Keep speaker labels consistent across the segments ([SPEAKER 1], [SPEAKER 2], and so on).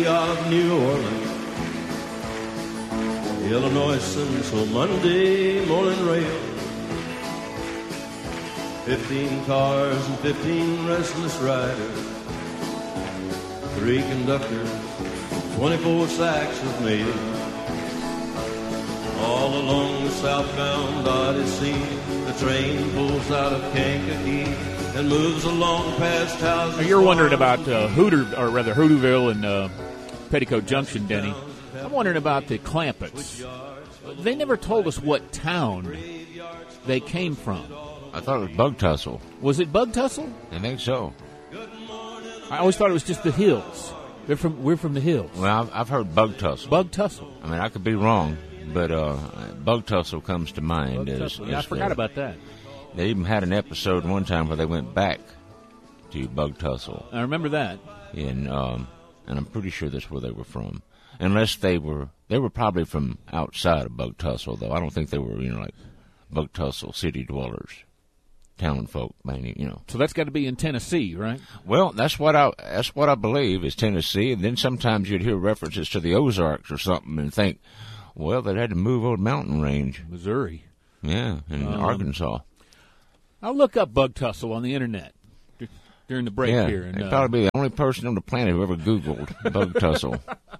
[SPEAKER 1] Of New Orleans, Illinois Central Monday morning rail. 15 cars and 15 restless riders, 3 conductors, 24 sacks of mail. All along the southbound Odyssey, the train pulls out of Kankakee and moves along past houses.
[SPEAKER 2] You're wondering about Hooterville and Petticoat Junction, Denny. I'm wondering about the Clampetts. They never told us what town they came from.
[SPEAKER 3] I thought it was Bug Tussle.
[SPEAKER 2] Was it Bug Tussle?
[SPEAKER 3] I think so.
[SPEAKER 2] I always thought it was just the hills. We're from the hills.
[SPEAKER 3] Well, I've heard Bug Tussle.
[SPEAKER 2] Bug Tussle.
[SPEAKER 3] I mean, I could be wrong, but Bug Tussle comes to mind.
[SPEAKER 2] Yeah, I forgot about that.
[SPEAKER 3] They even had an episode one time where they went back to Bug Tussle.
[SPEAKER 2] I remember that.
[SPEAKER 3] And I'm pretty sure that's where they were from. Unless they were probably from outside of Bug Tussle, though. I don't think they were, like Bug Tussle city dwellers, town folk, mainly,
[SPEAKER 2] So that's got to be in Tennessee, right?
[SPEAKER 3] Well, that's what I believe is Tennessee. And then sometimes you'd hear references to the Ozarks or something and think, well, they had to move over the mountain range.
[SPEAKER 2] Missouri.
[SPEAKER 3] Yeah, in Arkansas.
[SPEAKER 2] I'll look up Bug Tussle on the internet during the break here. And,
[SPEAKER 3] they'd probably be the only person on the planet who ever Googled Bug Tussle.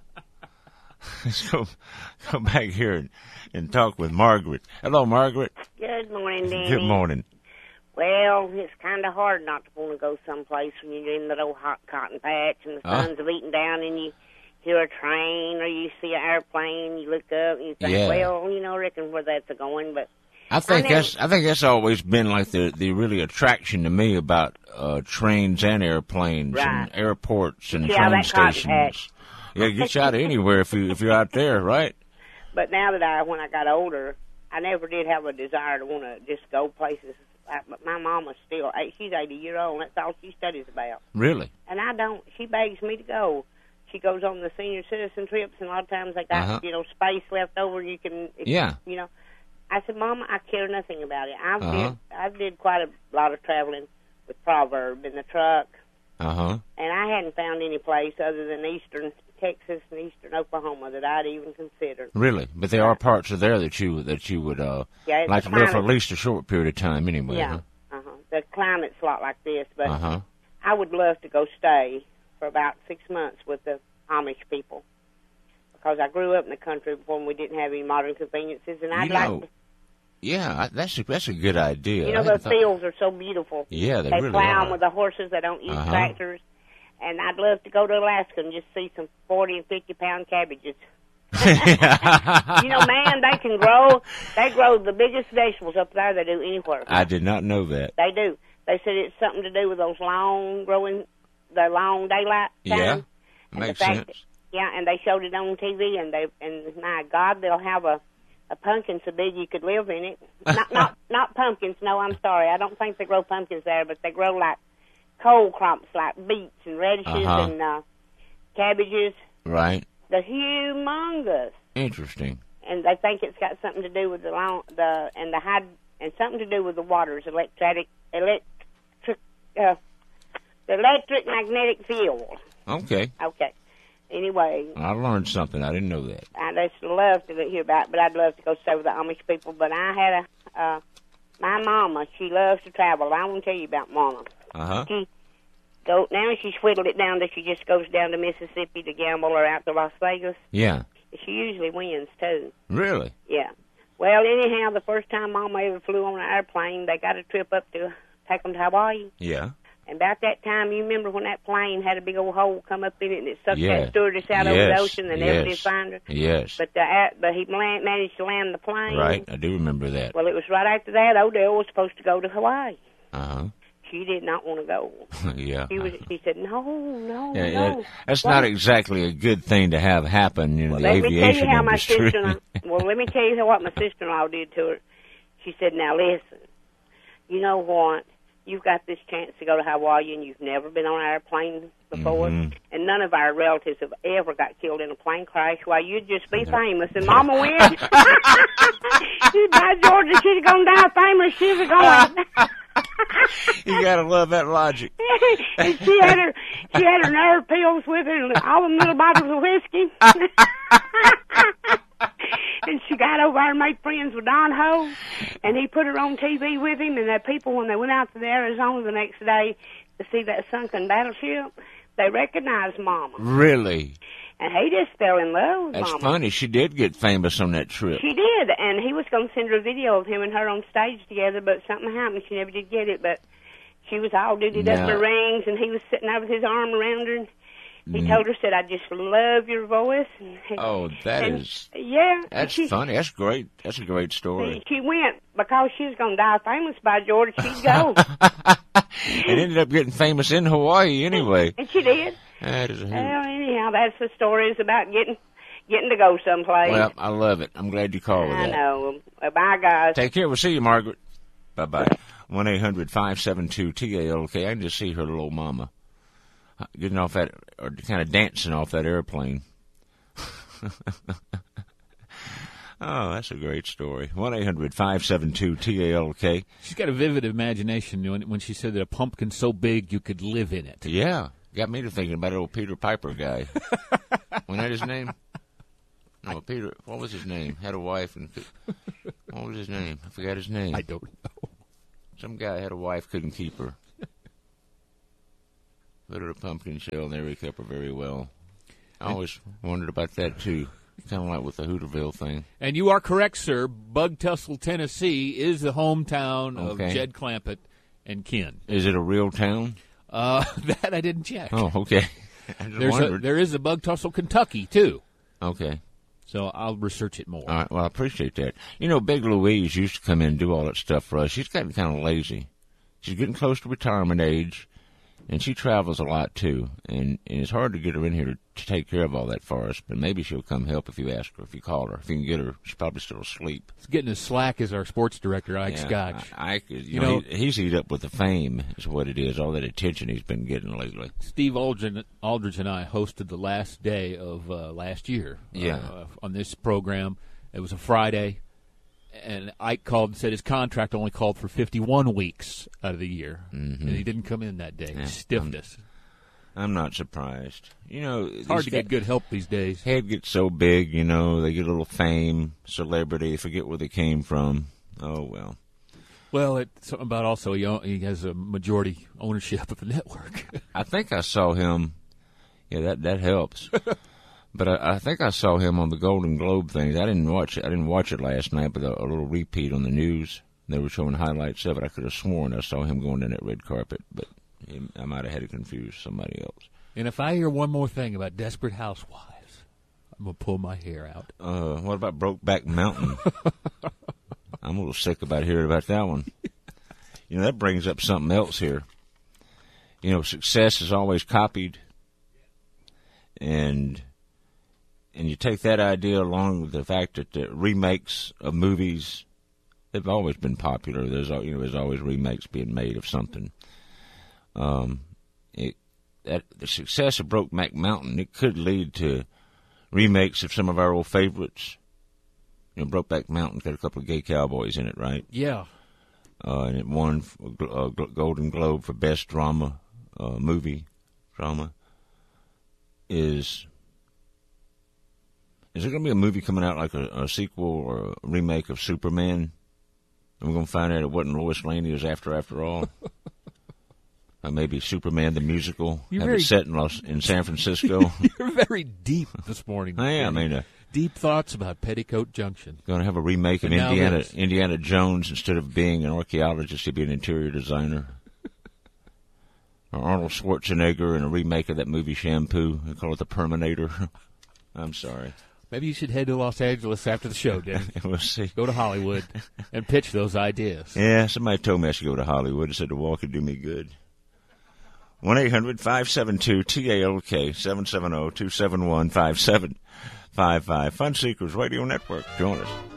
[SPEAKER 3] So go back here and talk with Margaret. Hello, Margaret.
[SPEAKER 4] Good morning, Danny.
[SPEAKER 3] Good morning.
[SPEAKER 4] Well, it's kind of hard not to want to go someplace when you're in that old hot cotton patch and the sun's beating down and you hear a train or you see an airplane. You look up and you think, well, I reckon where that's going. But
[SPEAKER 3] I think that's always been like the really attraction to me about trains and airplanes and airports and train stations. Yeah, get you out of anywhere if you're out there, right?
[SPEAKER 4] But now that when I got older, I never did have a desire to want to just go places. But my mama's she's 80 years old, and that's all she studies about.
[SPEAKER 3] Really?
[SPEAKER 4] And I don't. She begs me to go. She goes on the senior citizen trips, and a lot of times they got, space left over. You can, I said, Mama, I care nothing about it. I did quite a lot of traveling with Proverb in the truck. And I hadn't found any place other than eastern Texas and eastern Oklahoma that I'd even considered.
[SPEAKER 3] Really? But there are parts of there that you would like to live for at least a short period of time anyway.
[SPEAKER 4] Yeah. The climate's a lot like this, but I would love to go stay for about 6 months with the Amish people because I grew up in the country before we didn't have any modern conveniences, and I'd like to.
[SPEAKER 3] Yeah, that's a good idea.
[SPEAKER 4] The fields are so beautiful.
[SPEAKER 3] Yeah,
[SPEAKER 4] they
[SPEAKER 3] really
[SPEAKER 4] plow
[SPEAKER 3] are.
[SPEAKER 4] them with the horses. They don't use tractors. And I'd love to go to Alaska and just see some 40 and 50-pound cabbages. Man, they can grow. They grow the biggest vegetables up there they do anywhere.
[SPEAKER 3] I did not know that.
[SPEAKER 4] They do. They said it's something to do with those long daylight time.
[SPEAKER 3] Yeah, makes sense.
[SPEAKER 4] And they showed it on TV, and my God, they'll have a pumpkin so big you could live in it. Not pumpkins. No, I'm sorry. I don't think they grow pumpkins there, but they grow like cold crops like beets and radishes and cabbages. Right. They're humongous.
[SPEAKER 3] Interesting.
[SPEAKER 4] And they think it's got something to do with and something to do with the water's electric magnetic field.
[SPEAKER 3] Okay.
[SPEAKER 4] Anyway.
[SPEAKER 3] I learned something. I didn't know that.
[SPEAKER 4] I just love to hear about it, but I'd love to go stay with the Amish people. But I had my mama, she loves to travel. I want to tell you about Mama. She's whittled it down that she just goes down to Mississippi to gamble or out to Las Vegas.
[SPEAKER 3] Yeah.
[SPEAKER 4] She usually wins, too.
[SPEAKER 3] Really?
[SPEAKER 4] Yeah. Well, anyhow, the first time Mama ever flew on an airplane, they got a trip up to take them to Hawaii.
[SPEAKER 3] Yeah.
[SPEAKER 4] And about that time, you remember when that plane had a big old hole come up in it and it sucked that stewardess out over the ocean and never did find her?
[SPEAKER 3] Yes.
[SPEAKER 4] But he managed to land the plane.
[SPEAKER 3] Right, I do remember that.
[SPEAKER 4] Well, it was right after that Odell was supposed to go to Hawaii. She did not want to go.
[SPEAKER 3] Yeah.
[SPEAKER 4] She said, no.
[SPEAKER 3] That's not exactly a good thing to have happen in the aviation industry.
[SPEAKER 4] Let me tell you what my sister-in-law did to her. She said, now listen, you know what? You've got this chance to go to Hawaii and you've never been on an airplane before. And none of our relatives have ever got killed in a plane crash. Why, you'd just be famous. And Mama wins. By Georgia, she'd have gone down famous. She'd have gone.
[SPEAKER 3] You gotta love that logic.
[SPEAKER 4] And she had her nerve pills with her and all them little bottles of whiskey. And she got over there and made friends with Don Ho, and he put her on TV with him, and the people, when they went out to Arizona the next day to see that sunken battleship, they recognized Mama.
[SPEAKER 3] Really?
[SPEAKER 4] And he just fell in love with
[SPEAKER 3] That's
[SPEAKER 4] Mama.
[SPEAKER 3] funny. She did get famous on that trip.
[SPEAKER 4] She did, and he was going to send her a video of him and her on stage together, but something happened. She never did get it, but she was all duded up in her rings, and he was sitting there with his arm around her, and he told her, said, I just love your voice. And
[SPEAKER 3] that's funny. That's great. That's a great story.
[SPEAKER 4] She went, because she was going to die famous by George, she'd go.
[SPEAKER 3] And ended up getting famous in Hawaii anyway.
[SPEAKER 4] And she did.
[SPEAKER 3] That is a hoot.
[SPEAKER 4] Well, anyhow, that's the story. It's about getting to go someplace.
[SPEAKER 3] Well, I love it. I'm glad you called with that.
[SPEAKER 4] I know. Bye, guys.
[SPEAKER 3] Take care. We'll see you, Margaret. Bye-bye. 1-800-572-TALK. I can just see her little mama getting off that, or kind of dancing off that airplane. Oh, that's a great story. 1-800-572-TALK.
[SPEAKER 2] She's got a vivid imagination when she said that a pumpkin so big you could live in it.
[SPEAKER 3] Yeah. Got me to thinking about old Peter Piper guy. Wasn't that his name? No, Peter, what was his name? Had a wife and what was his name? I forgot his name.
[SPEAKER 2] I don't know.
[SPEAKER 3] Some guy had a wife, couldn't keep her. Put her in a pumpkin shell, and they kept her very well. I always wondered about that, too. Kind of like with the Hooterville thing.
[SPEAKER 2] And you are correct, sir. Bug Tussle, Tennessee is the hometown of Jed Clampett and Ken.
[SPEAKER 3] Is it a real town?
[SPEAKER 2] That I didn't check.
[SPEAKER 3] Oh, okay.
[SPEAKER 2] There is a Bug Tussle, Kentucky, too.
[SPEAKER 3] Okay.
[SPEAKER 2] So I'll research it more.
[SPEAKER 3] All right. Well, I appreciate that. You know, Big Louise used to come in and do all that stuff for us. She's gotten kind of lazy. She's getting close to retirement age, and she travels a lot, too. And it's hard to get her in here to take care of all that for us, but maybe she'll come help if you ask her, if you call her. If you can get her, she's probably still asleep.
[SPEAKER 2] He's getting as slack as our sports director, Ike Scotch.
[SPEAKER 3] Ike, you know, he's eaten up with the fame, is what it is, all that attention he's been getting lately.
[SPEAKER 2] Steve Aldridge and I hosted the last day of last year on this program. It was a Friday, and Ike called and said his contract only called for 51 weeks out of the year, and he didn't come in that day. He stiffed us.
[SPEAKER 3] I'm not surprised. You know,
[SPEAKER 2] it's hard to get good help these days.
[SPEAKER 3] Head gets so big, you know, they get a little fame, celebrity, forget where they came from. Oh, well.
[SPEAKER 2] Well, it's something about also he has a majority ownership of the network.
[SPEAKER 3] I think I saw him. Yeah, that helps. But I think I saw him on the Golden Globe thing. I didn't watch it last night, but a little repeat on the news. They were showing highlights of it. I could have sworn I saw him going down that red carpet, but I might have had it confused with somebody else.
[SPEAKER 2] And if I hear one more thing about Desperate Housewives, I'm going to pull my hair out.
[SPEAKER 3] What about Brokeback Mountain? I'm a little sick about hearing about that one. You know, that brings up something else here. You know, success is always copied. And you take that idea along with the fact that the remakes of movies, they've always been popular. There's always remakes being made of something. The success of Brokeback Mountain, it could lead to remakes of some of our old favorites. You know, Brokeback Mountain got a couple of gay cowboys in it, right?
[SPEAKER 2] Yeah.
[SPEAKER 3] And it won a Golden Globe for Best Drama, Movie Drama. Is there going to be a movie coming out like a sequel or a remake of Superman? And we're going to find out it wasn't Lois Lane he was after all. Maybe Superman the musical. It set in San Francisco.
[SPEAKER 2] You're very deep this morning.
[SPEAKER 3] I am.
[SPEAKER 2] Deep thoughts about Petticoat Junction.
[SPEAKER 3] Going to have a remake of Indiana Jones. Instead of being an archaeologist, he'd be an interior designer. Or Arnold Schwarzenegger in a remake of that movie Shampoo. They call it The Perminator. I'm sorry.
[SPEAKER 2] Maybe you should head to Los Angeles after the show, Dan.
[SPEAKER 3] We'll see.
[SPEAKER 2] Go to Hollywood and pitch those ideas.
[SPEAKER 3] Yeah, somebody told me I should go to Hollywood and said the walk would do me good. 1-800-572-TALK, 770-271-5755. Fun Seekers Radio Network. Join us.